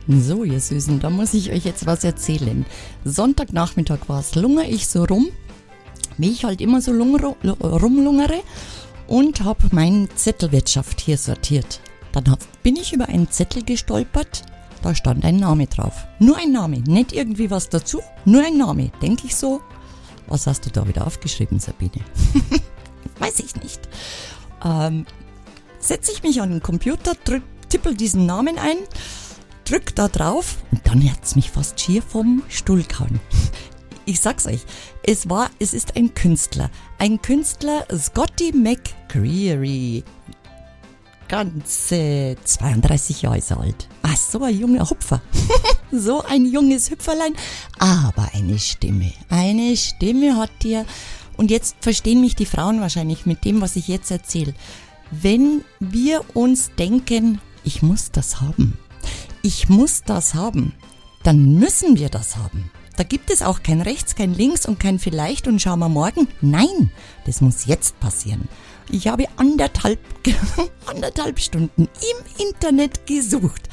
So, ihr Süßen, da muss ich euch jetzt was erzählen. Sonntagnachmittag war es, lungere ich so rum, wie ich halt immer so rumlungere, und habe meine Zettelwirtschaft hier sortiert. Dann bin ich über einen Zettel gestolpert, da stand ein Name drauf. Nur ein Name, nicht irgendwie was dazu, nur ein Name. Denke ich so, was hast du da wieder aufgeschrieben, Sabine? Weiß ich nicht. Setze ich mich an den Computer, tippel diesen Namen ein, drück da drauf und dann hat's mich fast schier vom Stuhl gehauen. Ich sag's euch, es ist ein Künstler, Scotty McCreery. Ganze 32 Jahre ist er alt. Ach, so ein junger Hupfer. So ein junges Hüpferlein, aber eine Stimme hat der. Und jetzt verstehen mich die Frauen wahrscheinlich mit dem, was ich jetzt erzähle. Wenn wir uns denken, ich muss das haben, dann müssen wir das haben. Da gibt es auch kein Rechts, kein Links und kein Vielleicht und schauen wir morgen. Nein, das muss jetzt passieren. Ich habe anderthalb Stunden im Internet gesucht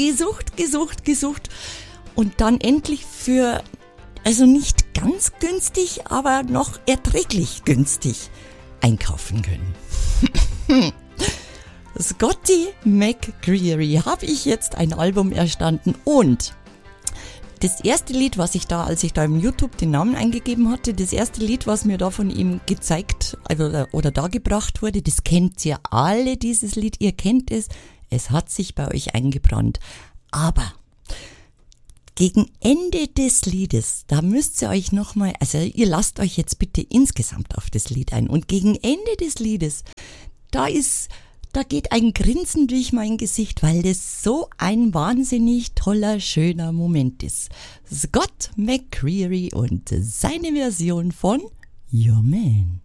und dann endlich für, also nicht ganz günstig, aber noch erträglich günstig einkaufen können. Scotty McCreery habe ich jetzt ein Album erstanden und das erste Lied, was ich da, als ich da im YouTube den Namen eingegeben hatte, das erste Lied, was mir da von ihm gezeigt oder dargebracht wurde, das kennt ihr alle, dieses Lied, ihr kennt es, es hat sich bei euch eingebrannt. Aber gegen Ende des Liedes, da müsst ihr euch nochmal, also ihr lasst euch jetzt bitte insgesamt auf das Lied ein und gegen Ende des Liedes, da geht ein Grinsen durch mein Gesicht, weil das so ein wahnsinnig toller, schöner Moment ist. Scott McCreery und seine Version von Your Man.